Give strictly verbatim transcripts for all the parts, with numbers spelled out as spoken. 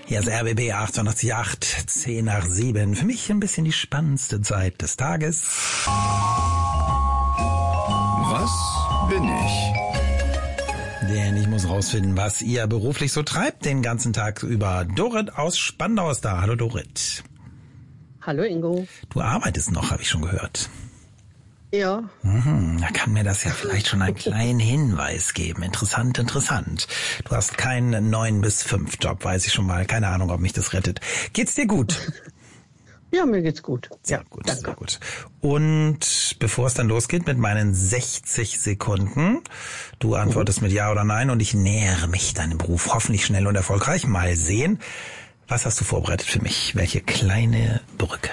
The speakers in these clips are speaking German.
Hier ist R B B achtundachtzig Komma acht, zehn nach sieben. Für mich ein bisschen die spannendste Zeit des Tages. Was bin ich? Denn ich muss rausfinden, was ihr beruflich so treibt den ganzen Tag über. Dorit aus Spandau ist da. Hallo Dorit. Hallo Ingo. Du arbeitest noch, habe ich schon gehört. Ja. Mhm, da kann mir das ja vielleicht schon einen kleinen Hinweis geben. Interessant, interessant. Du hast keinen neun bis fünf Job, weiß ich schon mal. Keine Ahnung, ob mich das rettet. Geht's dir gut? Ja, mir geht's gut. Sehr ja, gut, danke. sehr gut. Und bevor es dann losgeht mit meinen sechzig Sekunden, du antwortest mhm. mit Ja oder Nein und ich nähere mich deinem Beruf hoffentlich schnell und erfolgreich. Mal sehen. Was hast du vorbereitet für mich? Welche kleine Brücke?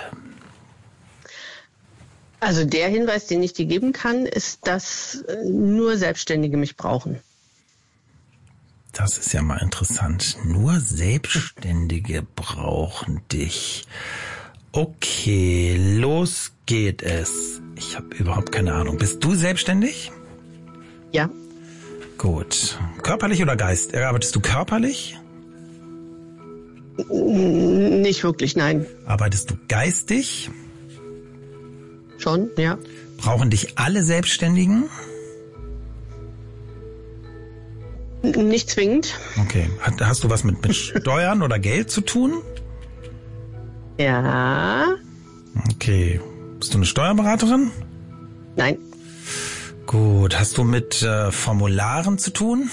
Also der Hinweis, den ich dir geben kann, ist, dass nur Selbstständige mich brauchen. Das ist ja mal interessant. Nur Selbstständige brauchen dich. Okay, los geht es. Ich habe überhaupt keine Ahnung. Bist du selbstständig? Ja. Gut. Körperlich oder Geist? Arbeitest du körperlich? Nicht wirklich, nein. Arbeitest du geistig? Schon, ja. Brauchen dich alle Selbstständigen? N- nicht zwingend. Okay. Hast, hast du was mit, mit Steuern oder Geld zu tun? Ja. Okay. Bist du eine Steuerberaterin? Nein. Gut. Hast du mit äh, Formularen zu tun?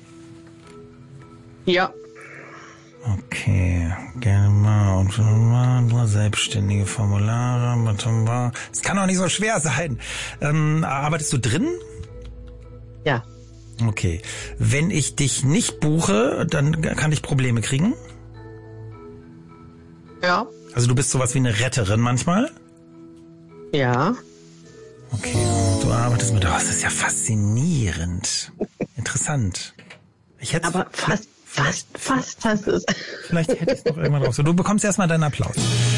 Ja. Okay, gerne mal und nur selbstständige Formulare. Es kann auch nicht so schwer sein. Ähm, arbeitest du drin? Ja. Okay. Wenn ich dich nicht buche, dann kann ich Probleme kriegen? Ja. Also du bist sowas wie eine Retterin manchmal? Ja. Okay, du arbeitest mit... Oh, das ist ja faszinierend. Interessant. Ich hätte Aber fast... Fast, fast hast du es. Vielleicht hätte ich es noch irgendwann drauf. So, du bekommst erstmal deinen Applaus.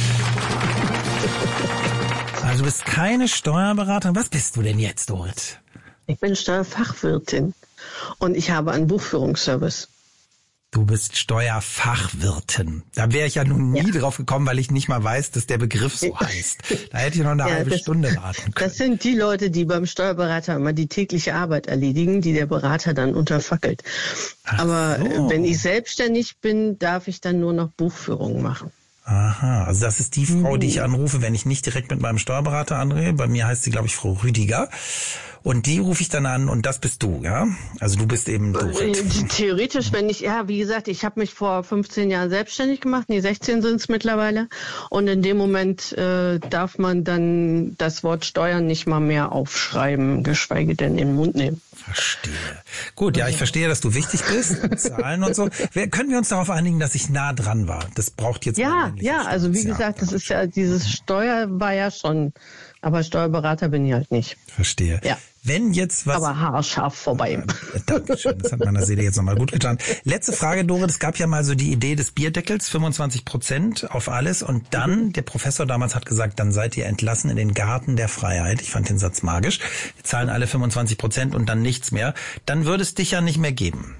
Also du bist keine Steuerberaterin. Was bist du denn jetzt, Dorit? Ich bin Steuerfachwirtin und ich habe einen Buchführungsservice. Du bist Steuerfachwirtin. Da wäre ich ja nun nie ja. drauf gekommen, weil ich nicht mal weiß, dass der Begriff so heißt. Da hätte ich noch eine ja, halbe das, Stunde warten können. Das sind die Leute, die beim Steuerberater immer die tägliche Arbeit erledigen, die der Berater dann unterfackelt. Ach Aber so. Wenn ich selbstständig bin, darf ich dann nur noch Buchführung machen. Aha, also das ist die Frau, die ich anrufe, wenn ich nicht direkt mit meinem Steuerberater anrede. Bei mir heißt sie, glaube ich, Frau Rüdiger. Und die rufe ich dann an und das bist du, ja? Also du bist eben Dorit. Theoretisch, wenn ich, ja, wie gesagt, ich habe mich vor fünfzehn Jahren selbstständig gemacht, nee, sechzehn sind es mittlerweile. Und in dem Moment äh, darf man dann das Wort Steuern nicht mal mehr aufschreiben, geschweige denn in den Mund nehmen. Verstehe. Gut, ja, ich verstehe, dass du wichtig bist, Zahlen und so. Wir, können wir uns darauf einigen, dass ich nah dran war? Das braucht jetzt... Ja, ja, also wie gesagt, das ist ja, dieses Steuer war ja schon... Aber Steuerberater bin ich halt nicht. Verstehe. Ja. Wenn jetzt was... Aber haarscharf vorbei. Äh, Dankeschön, das hat meiner Seele jetzt nochmal gut getan. Letzte Frage, Dorit. Es gab ja mal so die Idee des Bierdeckels, fünfundzwanzig Prozent auf alles. Und dann, mhm. der Professor damals hat gesagt, dann seid ihr entlassen in den Garten der Freiheit. Ich fand den Satz magisch. Wir zahlen alle fünfundzwanzig Prozent und dann nichts mehr. Dann würde es dich ja nicht mehr geben.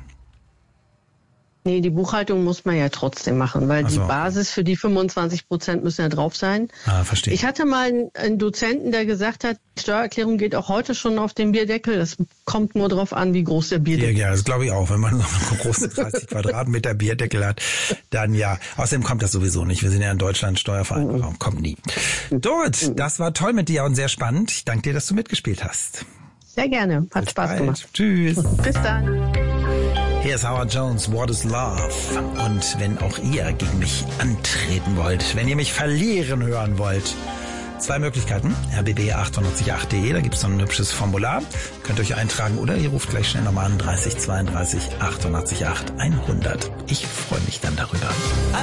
Nee, die Buchhaltung muss man ja trotzdem machen, weil Ach so. Die Basis für die fünfundzwanzig Prozent müssen ja drauf sein. Ah, verstehe. Ich hatte mal einen Dozenten, der gesagt hat, die Steuererklärung geht auch heute schon auf den Bierdeckel. Das kommt nur drauf an, wie groß der Bierdeckel ist. Ja, das glaube ich auch. Wenn man so einen großen dreißig Quadratmeter Bierdeckel hat, dann ja. Außerdem kommt das sowieso nicht. Wir sind ja in Deutschland Steuervereinbarung. Mhm. Kommt nie. Dorit, mhm. das war toll mit dir und sehr spannend. Ich danke dir, dass du mitgespielt hast. Sehr gerne. Hat Bis Spaß bald. gemacht. Tschüss. Bis dann. Hier ist Howard Jones, What is Love? Und wenn auch ihr gegen mich antreten wollt, wenn ihr mich verlieren hören wollt, zwei Möglichkeiten, r b b achtundachtzig Komma acht punkt de, da gibt es so ein hübsches Formular, könnt ihr euch eintragen oder ihr ruft gleich schnell nochmal an, dreißig zweiunddreißig achtundachtzig Komma acht hundert. Ich freue mich dann darüber.